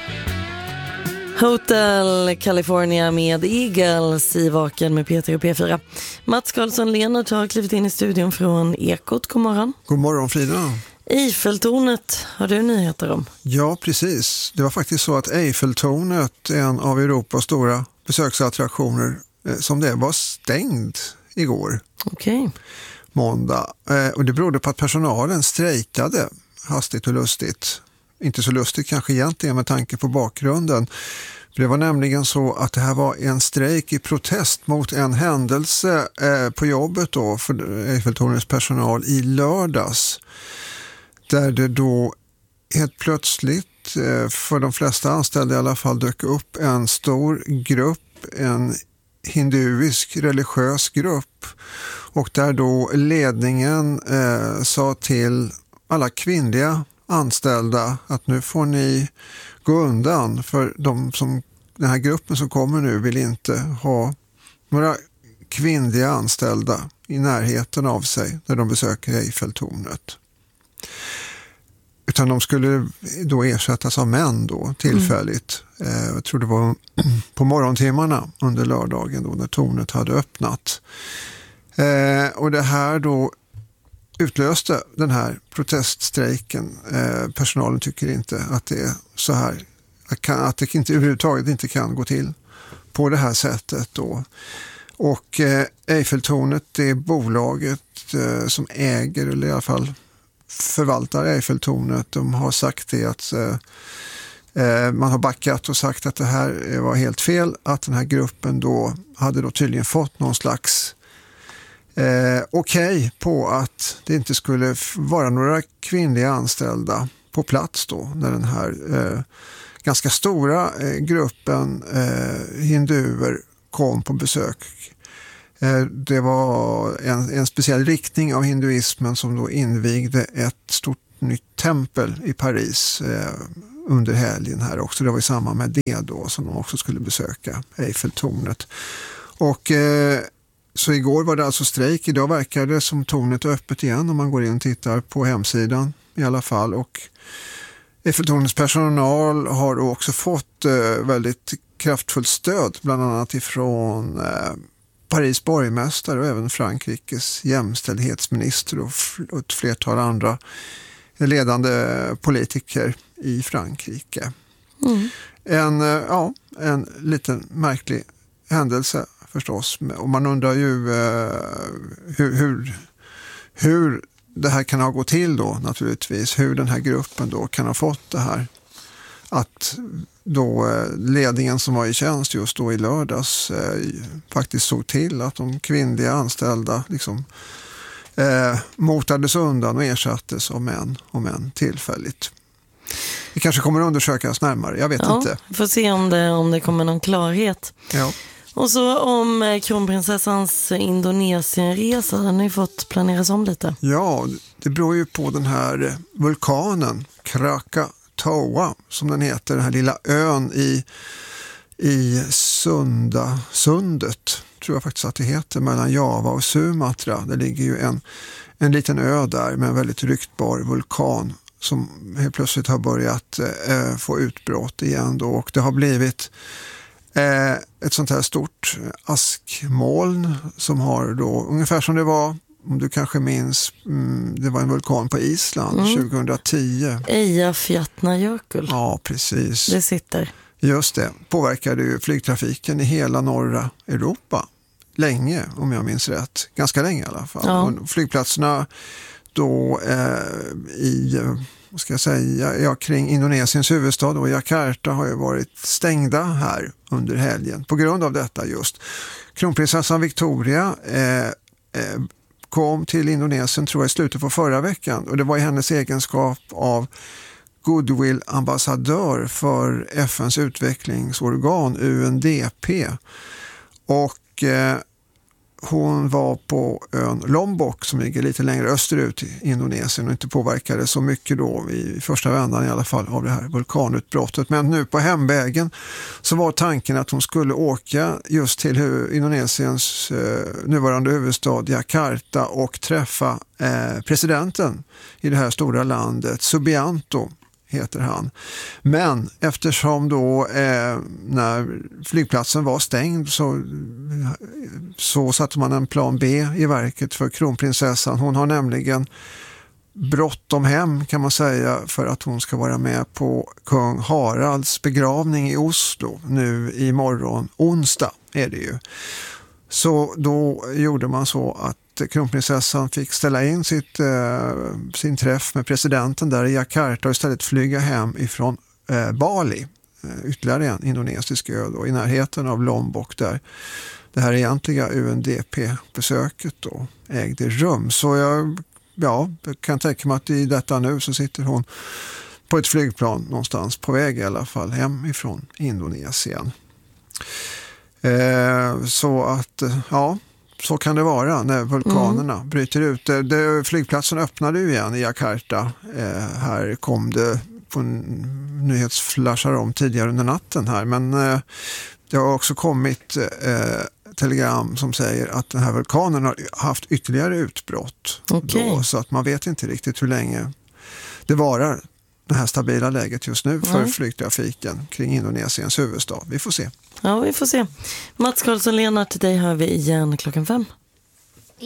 Hotel California med Eagles i Vaken med Peter och P4. Mats Karlsson-Lehnert har klivit in i studion från Ekot. God morgon. God morgon Frida. Eiffeltornet har du nyheter om. Ja, precis. Det var faktiskt så att Eiffeltornet, en av Europas stora besöksattraktioner, som det var stängd igår. Okej. Måndag. Och det berodde på att personalen strejkade hastigt och lustigt. Inte så lustigt kanske egentligen med tanke på bakgrunden. Det var nämligen så att det här var en strejk i protest mot en händelse på jobbet då för Eiffeltornets personal i lördags. Där det då helt plötsligt för de flesta anställda i alla fall dök upp en stor grupp, en hinduisk religiös grupp. Och där då ledningen sa till alla kvinnliga anställda att nu får ni gå undan, för den här gruppen som kommer nu vill inte ha några kvinnliga anställda i närheten av sig när de besöker Eiffeltornet. Utan de skulle då ersättas av män då tillfälligt. Jag tror det var på morgontimmarna under lördagen då när tornet hade öppnat. Och det här då utlöste den här proteststrejken. Personalen tycker inte att det är så här, att det inte överhuvudtaget inte kan gå till på det här sättet då. Och Eiffeltornet, det är bolaget som äger eller i alla fall förvaltar Eiffeltornet. De har sagt det att man har backat och sagt att det här var helt fel, att den här gruppen då hade då tydligen fått någon slags okej på att det inte skulle vara några kvinnliga anställda på plats då när den här ganska stora gruppen hinduer kom på besök. Det var en speciell riktning av hinduismen som då invigde ett stort nytt tempel i Paris under helgen här också. Det var i samband med det då som de också skulle besöka Eiffeltornet. Och så igår var det alltså strejk. Idag verkar det som tornet är öppet igen om man går in och tittar på hemsidan i alla fall. Och Eiffeltornets personal har också fått väldigt kraftfullt stöd, bland annat ifrån Paris borgmästare och även Frankrikes jämställdhetsminister och ett flertal andra ledande politiker i Frankrike. En liten märklig händelse förstås. Och man undrar ju hur det här kan ha gått till då naturligtvis. Hur den här gruppen då kan ha fått det här. Att då ledningen som var i tjänst just då i lördags faktiskt såg till att de kvinnliga anställda liksom motades undan och ersattes av män, om än tillfälligt. Det kanske kommer att undersökas närmare, jag vet inte. Får se om det kommer någon klarhet. Ja. Och så om kronprinsessans Indonesienresa, den har ju fått planeras om lite. Ja, det beror ju på den här vulkanen Krakatoa som den heter, den här lilla ön i sundet, tror jag faktiskt att det heter, mellan Java och Sumatra. Det ligger ju en liten ö där med en väldigt ryktbar vulkan som helt plötsligt har börjat få utbrott igen då, och det har blivit ett sånt här stort askmoln som har då, ungefär som det var, om du kanske minns, det var en vulkan på Island 2010. Eyjafjallajökull. Ja, precis. Det sitter. Just det, påverkade ju flygtrafiken i hela norra Europa länge, om jag minns rätt. Ganska länge i alla fall. Ja. Och flygplatserna då kring Indonesiens huvudstad och Jakarta har ju varit stängda här under helgen på grund av detta just. Kronprinsessan Victoria kom till Indonesien tror jag i slutet på förra veckan, och det var i hennes egenskap av goodwill-ambassadör för FNs utvecklingsorgan UNDP, och hon var på ön Lombok som ligger lite längre österut i Indonesien och inte påverkade så mycket då i första vändan i alla fall av det här vulkanutbrottet. Men nu på hemvägen så var tanken att hon skulle åka just till Indonesiens nuvarande huvudstad Jakarta och träffa presidenten i det här stora landet. Subianto heter han. Men eftersom då när flygplatsen var stängd så satte man en plan B i verket för kronprinsessan. Hon har nämligen bråttom hem kan man säga för att hon ska vara med på kung Haralds begravning i Oslo nu imorgon onsdag är det ju. Så då gjorde man så att kronprinsessan fick ställa in sin träff med presidenten där i Jakarta och istället flyga hem ifrån Bali, ytterligare en indonesisk ö då, i närheten av Lombok där det här egentliga UNDP-besöket då ägde rum. Så jag kan tänka mig att i detta nu så sitter hon på ett flygplan någonstans på väg i alla fall hem ifrån Indonesien. Så att så kan det vara när vulkanerna bryter ut. Flygplatsen öppnade ju igen i Jakarta. Här kom det på nyhetsflashar om tidigare under natten här. Men det har också kommit telegram som säger att den här vulkanen har haft ytterligare utbrott. Då, så att man vet inte riktigt hur länge det varar det här stabila läget just nu för flygtrafiken kring Indonesiens huvudstad. Vi får se. Ja, vi får se. Mats Karlsson-Lennart, till dig hör vi igen klockan 5.